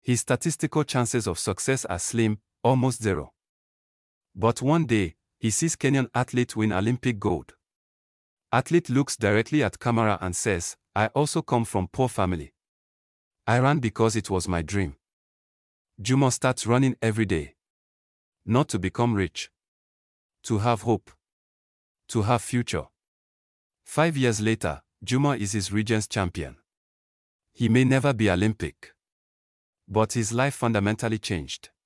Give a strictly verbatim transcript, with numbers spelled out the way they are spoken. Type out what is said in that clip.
His statistical chances of success are slim, almost zero. But one day, he sees Kenyan athlete win Olympic gold. Athlete looks directly at camera and says, "I also come from poor family. I ran because it was my dream." Juma starts running every day. Not to become rich. To have hope. To have future. Five years later, Juma is his region's champion. He may never be Olympic. But his life fundamentally changed.